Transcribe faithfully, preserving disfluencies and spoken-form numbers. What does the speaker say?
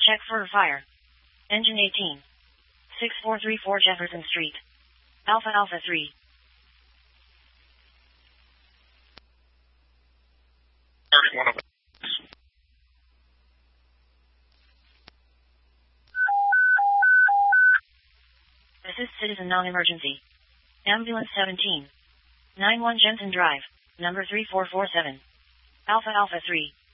Check for fire. Engine eighteen. six four three four Jefferson Street. Alpha Alpha three. One of them. Assist citizen non-emergency. Ambulance seventeen. nine one Jensen Drive, number three four four seven. Alpha Alpha three.